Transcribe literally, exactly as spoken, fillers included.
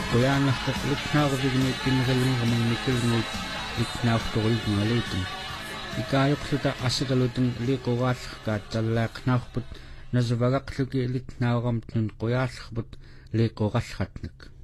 qoyaanartoq litnaaruvigni pinneralungamangnikkulnguut litnaartorulngaluutun ikaayoqluta asigalutun liiquraallерkaat tallaaqnaarput nasuvagaqluki litnaaramtnun qoyaallerput liiqurallratnak